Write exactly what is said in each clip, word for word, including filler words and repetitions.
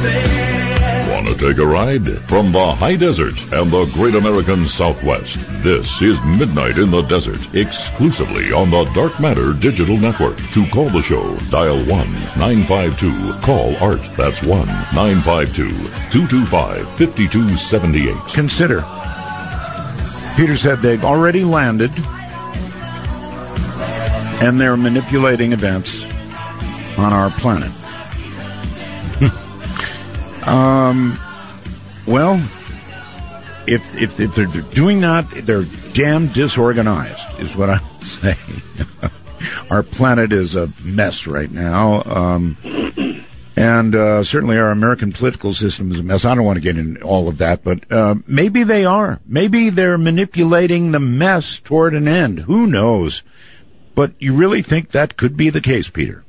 Want to take a ride? From the high desert and the great American Southwest, this is Midnight in the Desert, exclusively on the Dark Matter Digital Network. To call the show, dial one nine five two, call ART. That's one nine five two, two two five, five two seven eight. Consider, Peter said they've already landed, and they're manipulating events on our planet. um, well, if, if if they're doing that, they're damn disorganized, is what I would say. Our planet is a mess right now, um, and uh, certainly our American political system is a mess. I don't want to get into all of that, but uh, maybe they are. Maybe they're manipulating the mess toward an end. Who knows? But you really think that could be the case, Peter?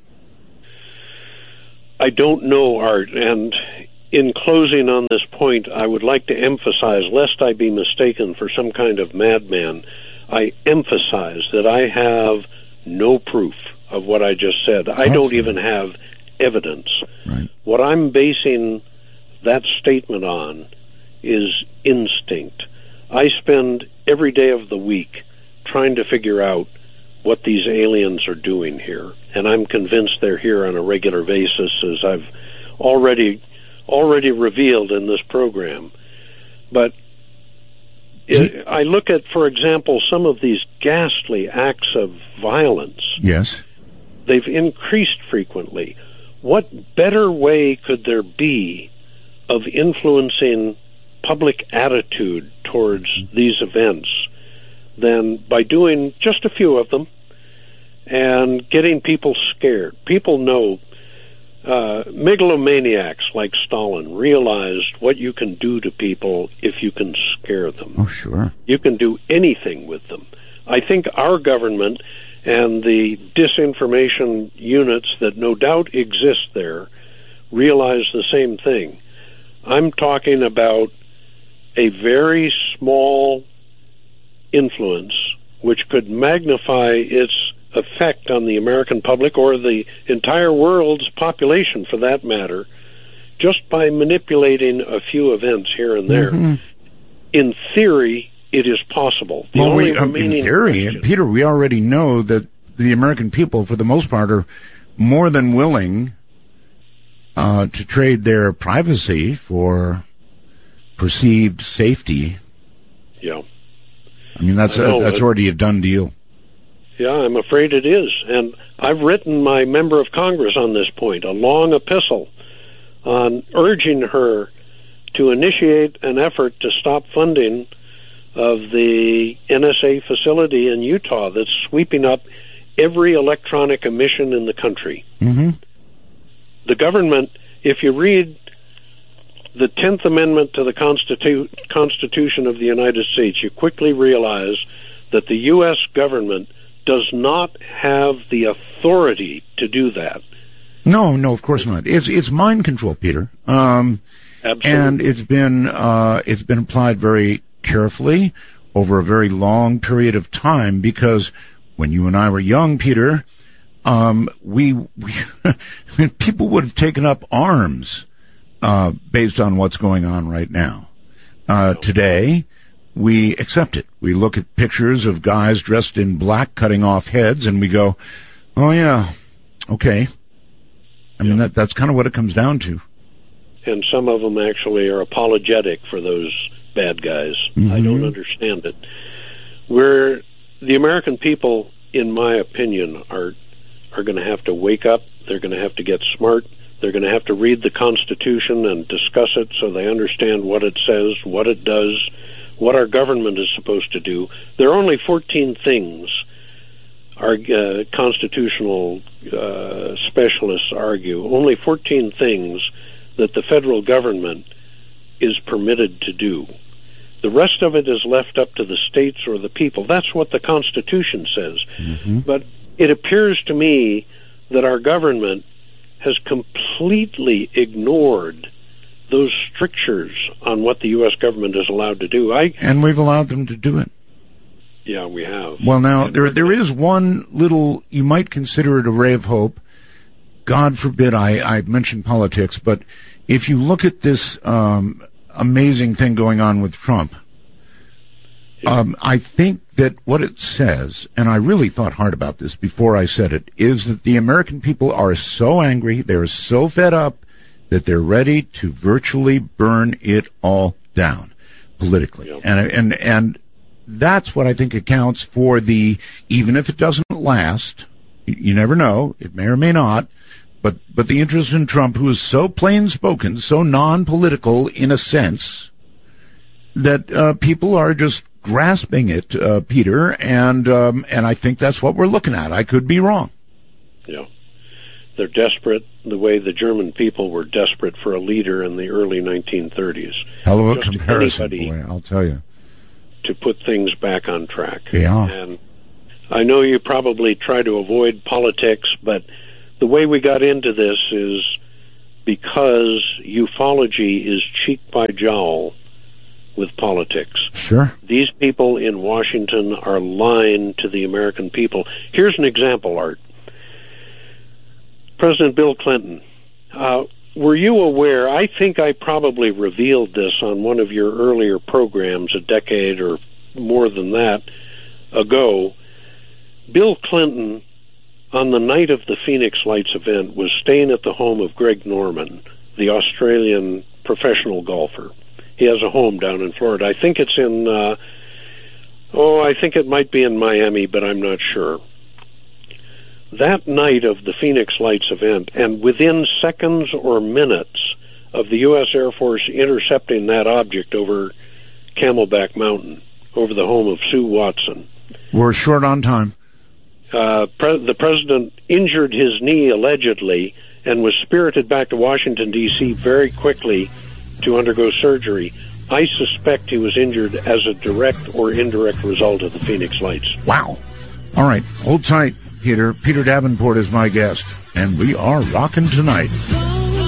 I don't know, Art, and in closing on this point, I would like to emphasize, lest I be mistaken for some kind of madman, I emphasize that I have no proof of what I just said. I don't even have evidence. Right. What I'm basing that statement on is instinct. I spend every day of the week trying to figure out what these aliens are doing here, and I'm convinced they're here on a regular basis, as I've already already revealed in this program. But it, I look at, for example, some of these ghastly acts of violence. Yes. They've increased frequently. What better way could there be of influencing public attitude towards these events than by doing just a few of them and getting people scared? People know uh, megalomaniacs like Stalin realized what you can do to people if you can scare them. Oh, sure. You can do anything with them. I think our government and the disinformation units that no doubt exist there realize the same thing. I'm talking about a very small influence which could magnify its effect on the American public, or the entire world's population for that matter, just by manipulating a few events here and there. Mm-hmm. In theory, it is possible. The well, only we, um, in remaining theory, question, Peter, we already know that the American people, for the most part, are more than willing uh, to trade their privacy for perceived safety. Yeah. I mean, that's I know, a, that's but, already a done deal. Yeah, I'm afraid it is. And I've written my member of Congress on this point, a long epistle on urging her to initiate an effort to stop funding of the N S A facility in Utah that's sweeping up every electronic emission in the country. Mm-hmm. The government, if you read the tenth Amendment to the Constitu- Constitution of the United States, you quickly realize that the U S government does not have the authority to do that. No, no, of course not. It's it's mind control, Peter. Um, Absolutely. And it's been uh, it's been applied very carefully over a very long period of time, because when you and I were young, Peter, um, we, we people would have taken up arms uh, based on what's going on right now. Uh, today, we accept it. We look at pictures of guys dressed in black cutting off heads, and we go, "Oh yeah, okay." I mean, that that's kind of what it comes down to. And some of them actually are apologetic for those bad guys. Mm-hmm. I don't understand it. We're the American people, in my opinion, are are going to have to wake up. They're going to have to get smart. They're going to have to read the Constitution and discuss it so they understand what it says, what it does, what our government is supposed to do. There are only fourteen things our uh, constitutional uh, specialists argue, only fourteen things that the federal government is permitted to do. The rest of it is left up to the states or the people. That's what the Constitution says. Mm-hmm. But it appears to me that our government has completely ignored those strictures on what the U S government is allowed to do. I And we've allowed them to do it. Yeah, we have. Well, now, there there is one little, you might consider it a ray of hope. God forbid I, I mention politics, but if you look at this um, amazing thing going on with Trump, um, I think that what it says, and I really thought hard about this before I said it, is that the American people are so angry, they're so fed up, that they're ready to virtually burn it all down politically. Yep. And and and that's what I think accounts for the, even if it doesn't last, you never know, it may or may not, but but the interest in Trump, who is so plain-spoken, so non-political in a sense, that uh, people are just grasping it, uh, Peter, and um, and I think that's what we're looking at. I could be wrong. Yeah. They're desperate the way the German people were desperate for a leader in the early nineteen thirties. Hell of a Just comparison, boy, I'll tell you. To put things back on track. Yeah. And I know you probably try to avoid politics, but the way we got into this is because ufology is cheek by jowl with politics. Sure. These people in Washington are lying to the American people. Here's an example, Art. President Bill Clinton, uh, were you aware, I think I probably revealed this on one of your earlier programs a decade or more than that ago, Bill Clinton, on the night of the Phoenix Lights event, was staying at the home of Greg Norman, the Australian professional golfer. He has a home down in Florida. I think it's in, uh, oh, I think it might be in Miami, but I'm not sure. That night of the Phoenix Lights event, and within seconds or minutes of the U S Air Force intercepting that object over Camelback Mountain, over the home of Sue Watson. We're short on time. Uh, pre- the president injured his knee, allegedly, and was spirited back to Washington, D C very quickly to undergo surgery. I suspect he was injured as a direct or indirect result of the Phoenix Lights. Wow. All right, hold tight, Peter. Peter Davenport is my guest, and we are rocking tonight.